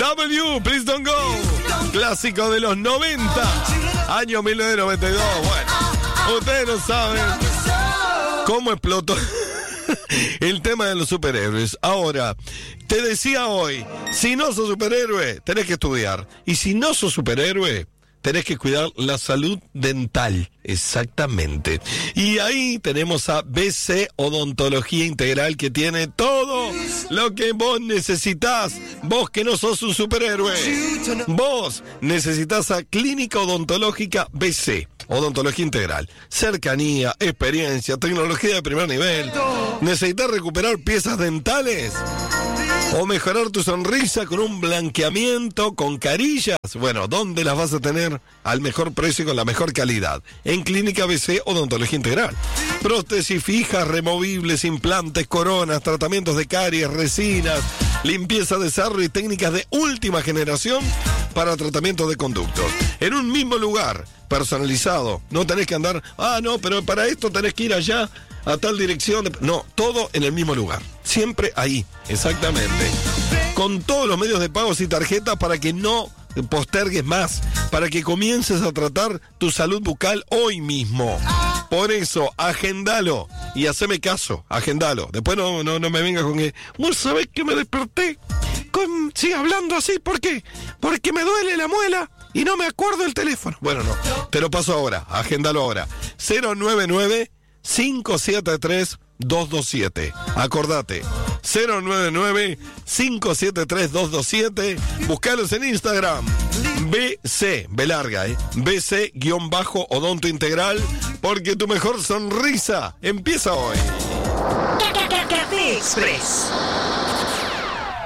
W, Please Don't Go. Clásico de los 90. Año 1992. Bueno, ustedes no saben cómo explotó el tema de los superhéroes. Ahora, te decía hoy, si no sos superhéroe, tenés que estudiar. Y si no sos superhéroe, tenés que cuidar la salud dental. Exactamente. Y ahí tenemos a BC Odontología Integral, que tiene todo lo que vos necesitás. Vos que no sos un superhéroe. Vos necesitás a Clínica Odontológica BC. Odontología Integral. Cercanía, experiencia, tecnología de primer nivel. ¿Necesitas recuperar piezas dentales? ¿O mejorar tu sonrisa con un blanqueamiento, con carillas? Bueno, ¿dónde las vas a tener al mejor precio y con la mejor calidad? En Clínica BC Odontología Integral. Prótesis fijas, removibles, implantes, coronas, tratamientos de caries, resinas, limpieza de sarro y técnicas de última generación para tratamiento de conductos. En un mismo lugar, personalizado. No tenés que andar, no, pero para esto tenés que ir allá a tal dirección. No, todo en el mismo lugar. Siempre ahí, exactamente. Con todos los medios de pagos y tarjetas para que no postergues más, para que comiences a tratar tu salud bucal hoy mismo. Por eso, agendalo y haceme caso, agendalo. Después no me vengas con que, vos sabés que me desperté sigue hablando así, ¿por qué? Porque me duele la muela y no me acuerdo el teléfono. Bueno, no, te lo paso ahora, agendalo ahora. 099-573-227. Acordate, 099-573-227. Buscalos en Instagram. BC, B larga, BC-Odonto Integral, porque tu mejor sonrisa empieza hoy. Café Express.